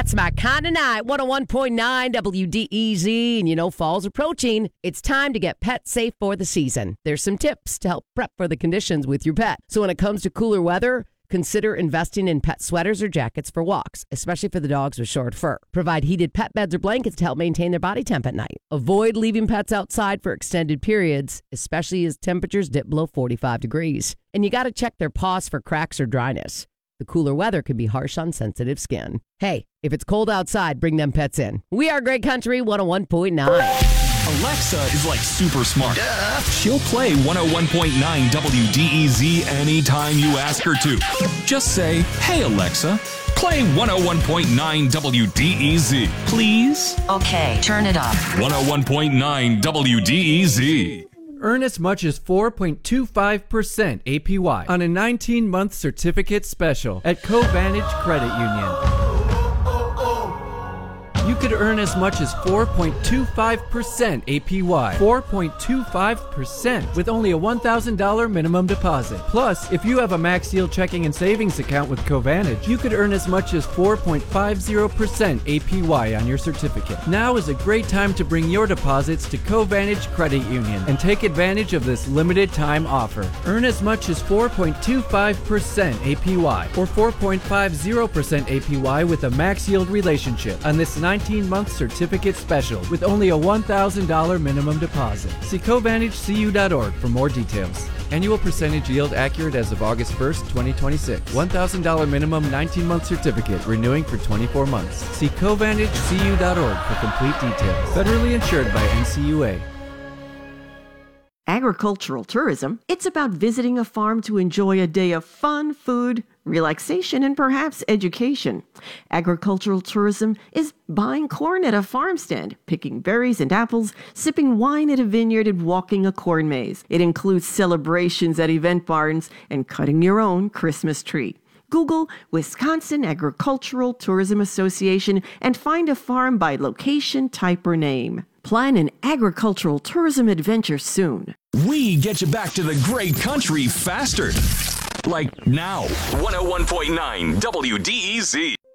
That's my kind of night. 101.9 WDEZ. And you know, fall's approaching. It's time to get pet safe for the season. There's some tips to help prep for the conditions with your pet. So when it comes to cooler weather, consider investing in pet sweaters or jackets for walks, especially for the dogs with short fur. Provide heated pet beds or blankets to help maintain their body temp at night. Avoid leaving pets outside for extended periods, especially as temperatures dip below 45 degrees. And you got to check their paws for cracks or dryness. The cooler weather can be harsh on sensitive skin. Hey, if it's cold outside, bring them pets in. We are Great Country 101.9. Alexa is like super smart. She'll play 101.9 WDEZ anytime you ask her to. Just say, "Hey Alexa, play 101.9 WDEZ, please." Okay, turn it up. 101.9 WDEZ. Earn as much as 4.25% APY on a 19-month certificate special at Covantage Credit Union. You could earn as much as 4.25% APY. 4.25% with only a $1,000 minimum deposit. Plus, if you have a Max Yield checking and savings account with Covantage, you could earn as much as 4.50% APY on your certificate. Now is a great time to bring your deposits to Covantage Credit Union and take advantage of this limited time offer. Earn as much as 4.25% APY or 4.50% APY with a Max Yield relationship on this 19-month certificate special with only a $1,000 minimum deposit. See CovantageCU.org for more details. Annual percentage yield accurate as of August 1st, 2026. $1,000 minimum 19-month certificate renewing for 24 months. See CovantageCU.org for complete details. Federally insured by NCUA. Agricultural tourism, it's about visiting a farm to enjoy a day of fun, food, relaxation, and perhaps education. Agricultural tourism is buying corn at a farm stand, picking berries and apples, sipping wine at a vineyard, and walking a corn maze. It includes celebrations at event barns and cutting your own Christmas tree. Google Wisconsin Agricultural Tourism Association and find a farm by location, type, or name. Plan an agricultural tourism adventure soon. We get you back to the great country faster. Like now. 101.9 WDEZ.